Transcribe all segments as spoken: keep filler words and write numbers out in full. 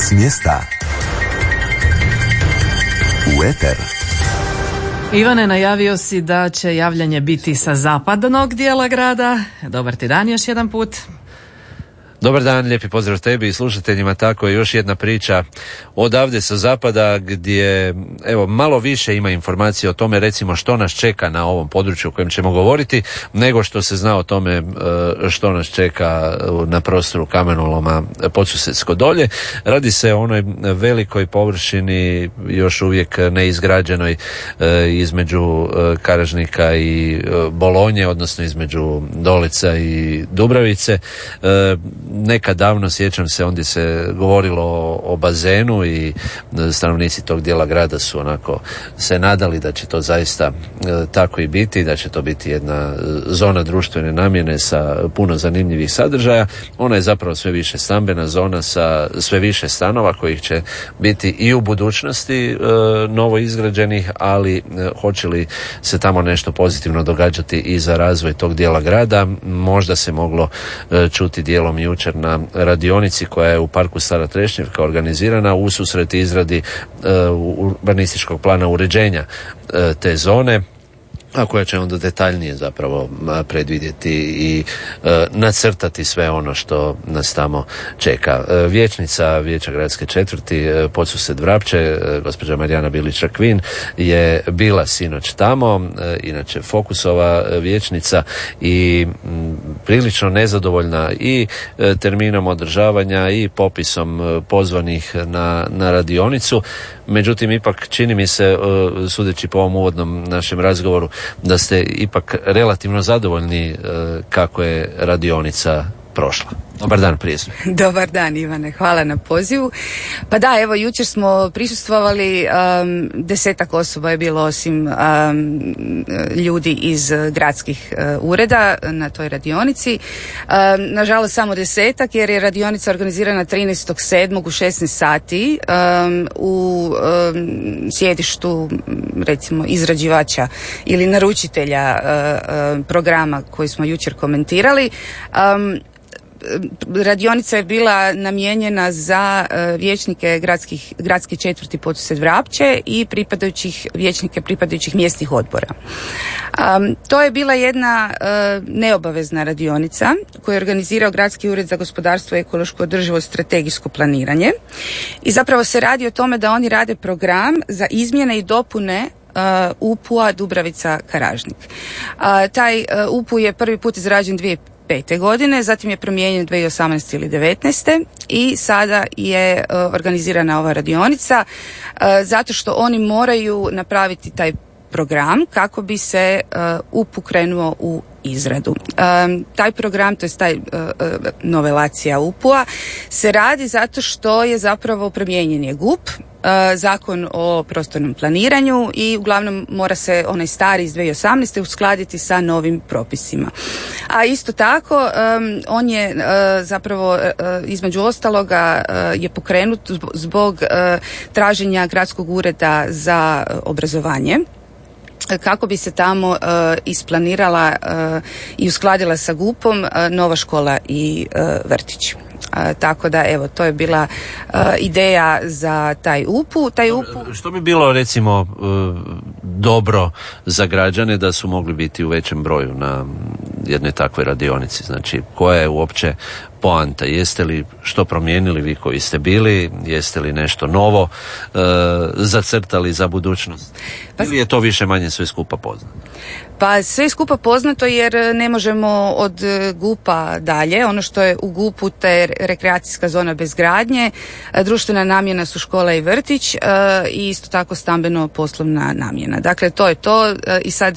S mjesta u eter. Ivane, najavio si da će javljanje biti sa zapadnog dijela grada. Dobar ti dan još jedan put. Dobar dan, lijepi pozdrav tebi i slušateljima. Tako je još jedna priča odavde sa zapada gdje evo malo više ima informacije o tome recimo što nas čeka na ovom području o kojem ćemo govoriti nego što se zna o tome što nas čeka na prostoru kamenoloma Podsusedsko dolje. Radi se o onoj velikoj površini još uvijek neizgrađenoj između Karažnika i Bolonje, odnosno između Dolica i Dubravice. Nekad davno, sjećam se, ondje se govorilo o, o bazenu i stanovnici tog dijela grada su onako se nadali da će to zaista e, tako i biti, da će to biti jedna zona društvene namjene sa puno zanimljivih sadržaja. Ona je zapravo sve više stambena zona sa sve više stanova kojih će biti i u budućnosti e, novo izgrađenih, ali e, hoće li se tamo nešto pozitivno događati i za razvoj tog dijela grada, možda se moglo e, čuti dijelom jučer na radionici koja je u parku Stara Trešnjevka organizirana u susret izradi uh, urbanističkog plana uređenja uh, te zone, a koja će onda detaljnije zapravo predvidjeti i e, nacrtati sve ono što nas tamo čeka. E, vijećnica Vijeća gradske četvrti e, Podsused Vrapče, e, gospođa Marijana Bilić-Rakvin je bila sinoć tamo, e, inače Fokusova vijećnica, i m, prilično nezadovoljna i e, terminom održavanja i popisom e, pozvanih na, na radionicu. Međutim, ipak čini mi se, e, sudeći po ovom uvodnom našem razgovoru, da ste ipak relativno zadovoljni e, kako je radionica prošla. Dobar dan, prije svega. Dobar dan, Ivane, hvala na pozivu. Pa da, evo, jučer smo prisustvovali, um, desetak osoba je bilo osim um, ljudi iz gradskih uh, ureda na toj radionici. Um, nažalost samo desetak, jer je radionica organizirana trinaestog sedmog u šesnaest sati um, u um, sjedištu recimo izrađivača ili naručitelja uh, uh, programa koji smo jučer komentirali. Um, Radionica je bila namijenjena za uh, vijećnike gradskih, gradske četvrti Podsused Vrapče i pripadajućih vijećnike pripadajućih mjesnih odbora. Um, to je bila jedna uh, neobavezna radionica koju je organizirao Gradski ured za gospodarstvo, ekološku održivost, strategijsko planiranje, i zapravo se radi o tome da oni rade program za izmjene i dopune Uh, U P U-a Dubravica Karažnik. Uh, taj uh, U P U je prvi put izrađen dvije tisuće pete godine, zatim je promijenjen dvije tisuće osamnaeste ili devetnaeste i sada je uh, organizirana ova radionica uh, zato što oni moraju napraviti taj program kako bi se uh, U P U krenuo u izradu. Um, taj program, to je taj uh, uh, novelacija U P U-a, se radi zato što je zapravo promijenjen je G U P, uh, zakon o prostornom planiranju, i uglavnom mora se onaj stari iz dvije tisuće osamnaeste uskladiti sa novim propisima. A isto tako um, on je uh, zapravo uh, između ostaloga uh, je pokrenut zbog uh, traženja Gradskog ureda za obrazovanje, kako bi se tamo uh, isplanirala uh, i uskladila sa G U P-om uh, nova škola i uh, vrtić. Uh, tako da, evo, to je bila uh, ideja za taj U P U. Taj U P U... Što bi bilo, recimo, uh, dobro za građane da su mogli biti u većem broju na jednoj takvoj radionici? Znači, koja je uopće poanta? Jeste li što promijenili vi koji ste bili? Jeste li nešto novo uh, zacrtali za budućnost? Pa, ili je to više manje sve skupa poznato? Pa sve skupa poznato, jer ne možemo od G U P-a dalje. Ono što je u G U P-u, te rekreacijska zona bez gradnje, društvena namjena su škola i vrtić, i isto tako stambeno poslovna namjena. Dakle, to je to. I sad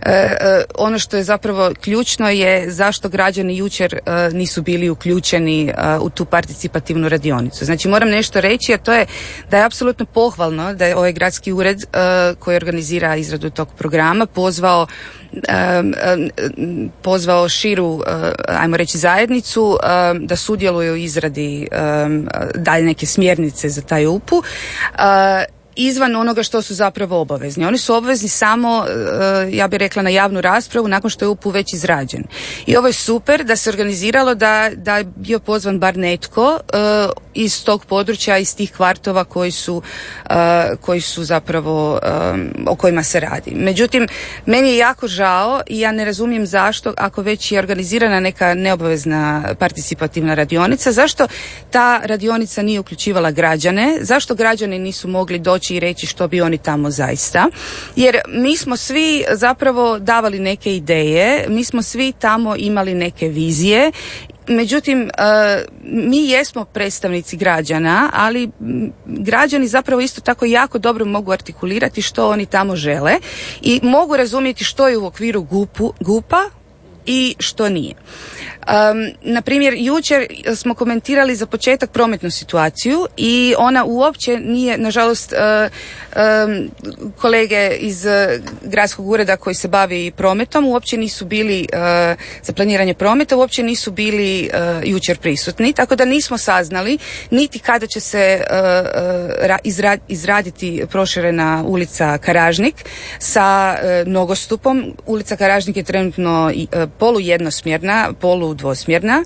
ono što je zapravo ključno je zašto građani jučer nisu bili uključeni u tu participativnu radionicu. Znači, moram nešto reći, a to je da je apsolutno pohvalno da je ovaj gradski ured koji organizira izradu tog programa pozvao Um, um, pozvao širu, uh, ajmo reći, zajednicu um, da sudjeluju u izradi um, dalje neke smjernice za taj U P U. Uh, izvan onoga što su zapravo obavezni. Oni su obvezni samo, ja bih rekla, na javnu raspravu nakon što je U P U već izrađen. I ovo je super da se organiziralo da, da je bio pozvan bar netko iz tog područja, iz tih kvartova koji su, koji su zapravo, o kojima se radi. Međutim, meni je jako žao i ja ne razumijem zašto, ako već je organizirana neka neobavezna participativna radionica, zašto ta radionica nije uključivala građane, zašto građani nisu mogli doći i reći što bi oni tamo zaista, jer mi smo svi zapravo davali neke ideje, mi smo svi tamo imali neke vizije. Međutim, mi jesmo predstavnici građana, ali građani zapravo isto tako jako dobro mogu artikulirati što oni tamo žele i mogu razumjeti što je u okviru gupu, gupa i što nije. Um, na primjer, jučer smo komentirali za početak prometnu situaciju i ona uopće nije, nažalost, uh, um, kolege iz uh, gradskog ureda koji se bavi prometom uopće nisu bili uh, za planiranje prometa, uopće nisu bili uh, jučer prisutni, tako da nismo saznali niti kada će se uh, uh, izra, izraditi proširena ulica Karažnik sa uh, nogostupom. Ulica Karažnik je trenutno uh, polujednosmjerna, polu dvosmjerna,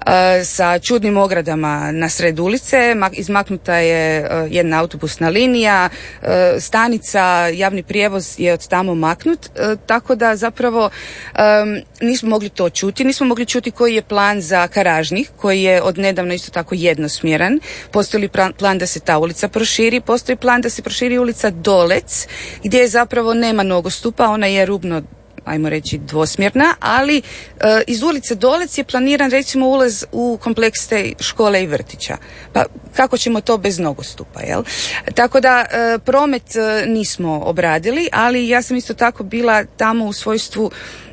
sa čudnim ogradama na sred ulice, izmaknuta je jedna autobusna linija, stanica, javni prijevoz je od tamo maknut, tako da zapravo nismo mogli to čuti, nismo mogli čuti koji je plan za Karažnik, koji je od nedavno isto tako jednosmjeran, postoji li plan da se ta ulica proširi, postoji plan da se proširi ulica Dolec, gdje zapravo nema nogostupa, ona je rubno, ajmo reći, dvosmjerna, ali e, iz ulice Dolec je planiran recimo ulaz u kompleks te škole i vrtića. Pa kako ćemo to bez nogostupa, jel? Tako da e, promet e, nismo obradili, ali ja sam isto tako bila tamo u svojstvu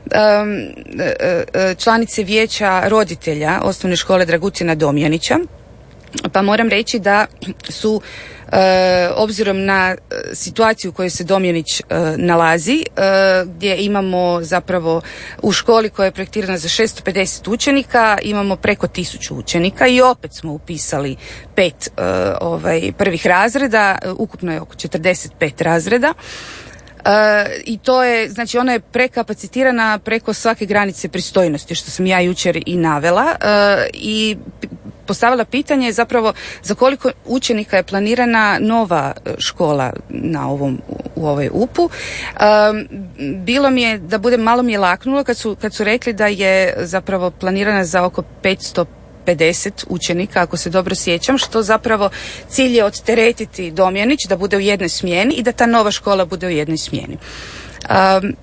e, članice vijeća roditelja osnovne škole Dragutina Domjanića, pa moram reći da su E, obzirom na situaciju u kojoj se Domjanić e, nalazi, e, gdje imamo zapravo u školi koja je projektirana za šesto pedeset učenika, imamo preko tisuću učenika i opet smo upisali pet e, ovaj, prvih razreda, ukupno je oko četrdeset pet razreda. Uh, i to je, znači ona je prekapacitirana preko svake granice pristojnosti, što sam ja jučer i navela, uh, i postavila pitanje zapravo za koliko učenika je planirana nova škola na ovom, u ovoj U P U. Um, bilo mi je, da budem, malo mi je laknulo kad su, kad su rekli da je zapravo planirana za oko petsto pedeset učenika, ako se dobro sjećam, što zapravo cilj je odteretiti Domjanić da bude u jednoj smjeni i da ta nova škola bude u jednoj smjeni. Um,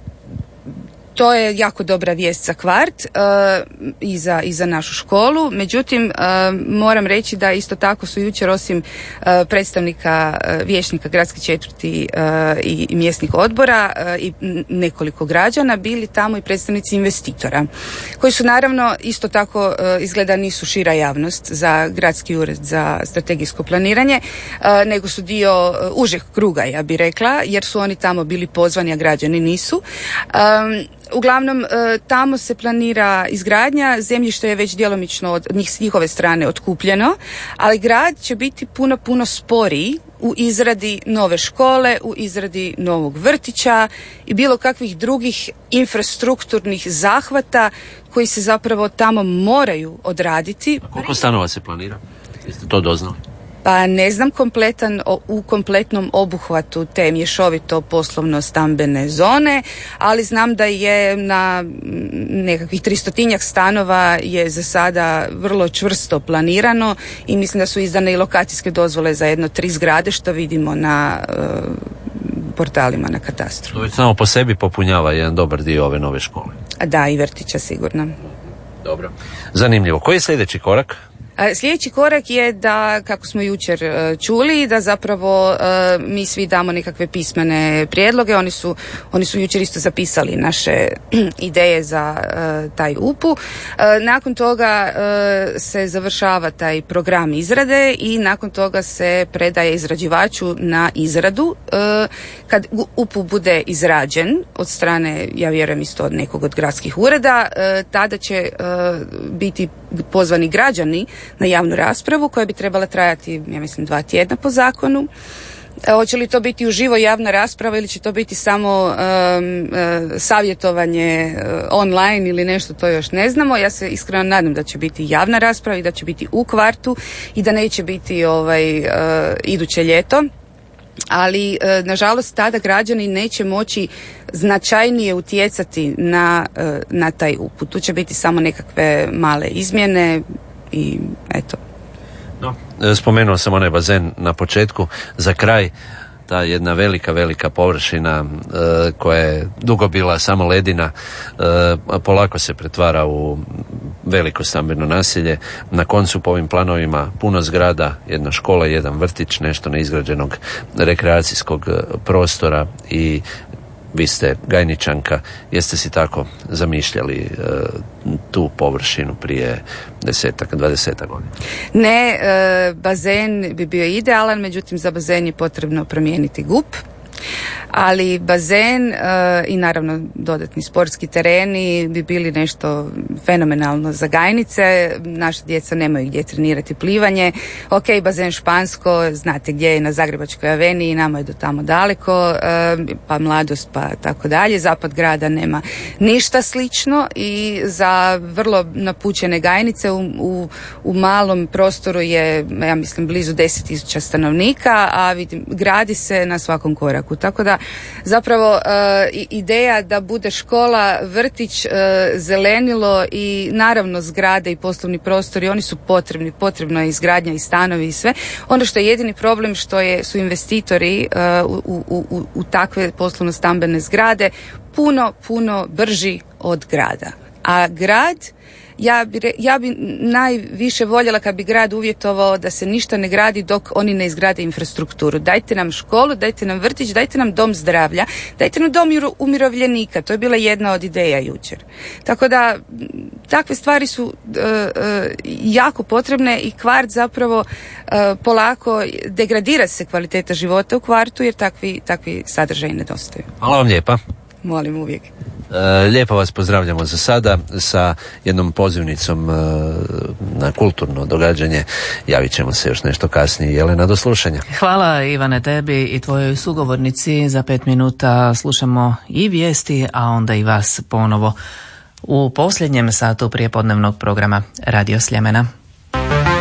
To je jako dobra vijest za kvart uh, i, za, i za našu školu. Međutim, uh, moram reći da isto tako su jučer osim uh, predstavnika uh, vijećnika gradske četvrti uh, i, i mjesnih odbora uh, i nekoliko građana bili tamo i predstavnici investitora, koji su naravno isto tako uh, izgleda nisu šira javnost za gradski ured za strategijsko planiranje, uh, nego su dio uh, užeg kruga, ja bih rekla, jer su oni tamo bili pozvani, a građani nisu. Um, Uglavnom, tamo se planira izgradnja, zemljište je već djelomično od njih, s njihove strane otkupljeno, ali grad će biti puno, puno sporiji u izradi nove škole, u izradi novog vrtića i bilo kakvih drugih infrastrukturnih zahvata koji se zapravo tamo moraju odraditi. A koliko stanova se planira? Jeste to doznali? Pa ne znam kompletan, u kompletnom obuhvatu te mješovito poslovno stambene zone, ali znam da je na nekakvih tristotinjak stanova je za sada vrlo čvrsto planirano i mislim da su izdane i lokacijske dozvole za jedno tri zgrade, što vidimo na uh, portalima na katastru. To već samo po sebi popunjava jedan dobar dio ove nove škole. Da, i vrtića sigurno. Dobro. Zanimljivo. Koji je sljedeći korak? Sljedeći korak je da, kako smo jučer čuli, da zapravo mi svi damo nekakve pismene prijedloge. Oni su, oni su jučer isto zapisali naše ideje za taj U P U. Nakon toga se završava taj program izrade i nakon toga se predaje izrađivaču na izradu. Kad U P U bude izrađen od strane, ja vjerujem isto od nekog od gradskih ureda, tada će biti pozvani građani na javnu raspravu koja bi trebala trajati, ja mislim, dva tjedna po zakonu. Hoće li to biti uživo javna rasprava ili će to biti samo um, uh, savjetovanje uh, online ili nešto, to još ne znamo. Ja se iskreno nadam da će biti javna rasprava i da će biti u kvartu i da neće biti ovaj, uh, iduće ljeto. Ali uh, nažalost tada građani neće moći značajnije utjecati na, uh, na taj uput. Tu će biti samo nekakve male izmjene i eto. No, spomenuo sam onaj bazen na početku, za kraj ta jedna velika, velika površina e, koja je dugo bila samo ledina, e, polako se pretvara u veliko stambeno naselje. Na koncu po ovim planovima puno zgrada, jedna škola, jedan vrtić, nešto neizgrađenog rekreacijskog prostora i vi ste Gajničanka, jeste si tako zamišljali e, tu površinu prije desetak, dvadesetak godina? Ne, e, bazen bi bio idealan, međutim za bazen je potrebno promijeniti G U P. Ali bazen e, i naravno dodatni sportski tereni bi bili nešto fenomenalno za Gajnice. Naša djeca nemaju gdje trenirati plivanje. Ok, bazen Špansko, znate gdje je, na Zagrebačkoj aveniji, nama je do tamo daleko, e, pa Mladost, pa tako dalje. Zapad grada nema ništa slično i za vrlo napućene Gajnice u, u, u malom prostoru je, ja mislim, blizu deset tisuća stanovnika, a vidim, gradi se na svakom koraku. Tako da zapravo e, ideja da bude škola, vrtić, e, zelenilo i naravno zgrade i poslovni prostori, oni su potrebni, potrebna je izgradnja i stanovi i sve. Ono što je jedini problem što je, su investitori e, u, u, u, u takve poslovno-stambene zgrade puno, puno brži od grada. A grad, ja bi, ja bi najviše voljela kad bi grad uvjetovao da se ništa ne gradi dok oni ne izgrade infrastrukturu. Dajte nam školu, dajte nam vrtić, dajte nam dom zdravlja, dajte nam dom umirovljenika. To je bila jedna od ideja jučer. Tako da takve stvari su uh, uh, jako potrebne i kvart zapravo uh, polako degradira se kvaliteta života u kvartu jer takvi, takvi sadržaji nedostaju. Hvala vam lijepa. Molim uvijek. Lijepo vas pozdravljamo za sada sa jednom pozivnicom na kulturno događanje. Javit ćemo se još nešto kasnije. Jelena, do slušanja. Hvala Ivane tebi i tvojoj sugovornici. Za pet minuta slušamo i vijesti, a onda i vas ponovo u posljednjem satu prijepodnevnog programa Radio Sljemena.